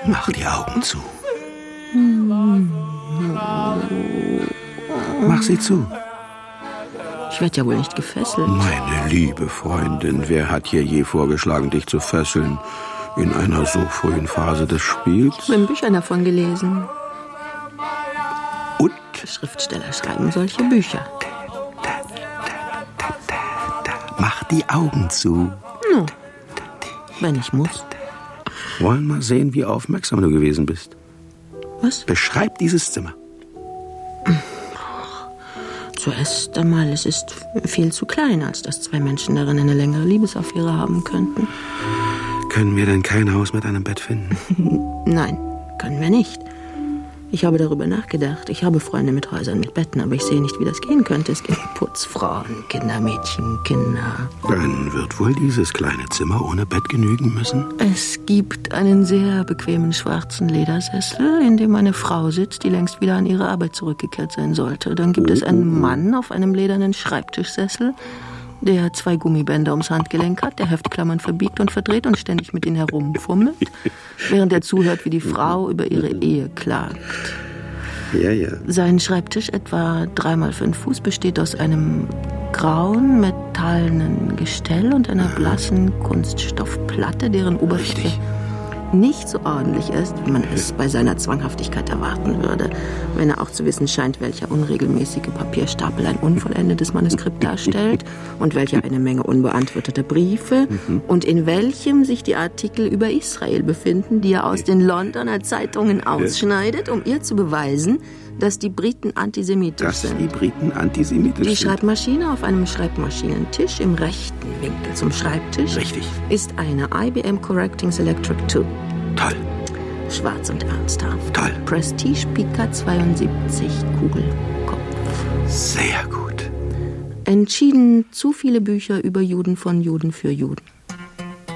Mach die Augen zu. Mach sie zu. Ich werde ja wohl nicht gefesselt. Meine liebe Freundin, wer hat hier je vorgeschlagen, dich zu fesseln? In einer so frühen Phase des Spiels? Ich habe in Büchern davon gelesen. Und? Schriftsteller schreiben solche Bücher. Mach die Augen zu. No, wenn ich muss. Wollen mal sehen, wie aufmerksam du gewesen bist. Was? Beschreib dieses Zimmer. Zuerst einmal, es ist viel zu klein, als dass zwei Menschen darin eine längere Liebesaffäre haben könnten. Können wir denn kein Haus mit einem Bett finden? Nein, können wir nicht. Ich habe darüber nachgedacht. Ich habe Freunde mit Häusern mit Betten, aber ich sehe nicht, wie das gehen könnte. Es gibt Putzfrauen, Kindermädchen, Kinder. Dann wird wohl dieses kleine Zimmer ohne Bett genügen müssen? Es gibt einen sehr bequemen schwarzen Ledersessel, in dem eine Frau sitzt, die längst wieder an ihre Arbeit zurückgekehrt sein sollte. Dann gibt es einen Mann auf einem ledernen Schreibtischsessel, der 2 Gummibänder ums Handgelenk hat, der Heftklammern verbiegt und verdreht und ständig mit ihnen herumfummelt, während er zuhört, wie die Frau über ihre Ehe klagt. Ja. Sein Schreibtisch, etwa 3x5 Fuß, besteht aus einem grauen, metallenen Gestell und einer blassen Kunststoffplatte, deren Oberfläche nicht so ordentlich ist, wie man es bei seiner Zwanghaftigkeit erwarten würde, wenn er auch zu wissen scheint, welcher unregelmäßige Papierstapel ein unvollendetes Manuskript darstellt und welcher eine Menge unbeantworteter Briefe und in welchem sich die Artikel über Israel befinden, die er aus den Londoner Zeitungen ausschneidet, um ihr zu beweisen, dass die Briten antisemitisch sind. Die Schreibmaschine auf einem Schreibmaschinentisch im rechten Winkel zum Schreibtisch ist eine IBM Correctings Electric II. Toll. Schwarz und ernsthaft. Toll. Prestige Pica 72 Kugelkopf. Sehr gut. Entschieden zu viele Bücher über Juden von Juden für Juden.